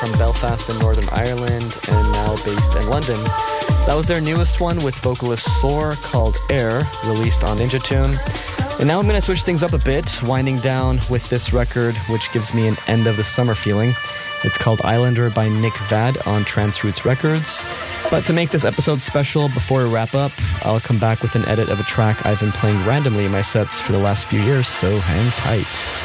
from Belfast in Northern Ireland and now based in London. That was their newest one with vocalist Soar called Air, released on Ninja Tune. And now I'm going to switch things up a bit, winding down with this record, which gives me an end of the summer feeling. It's called Islander by Nick Vad on Transroots Records. But to make this episode special, before we wrap up, I'll come back with an edit of a track I've been playing randomly in my sets for the last few years, so hang tight.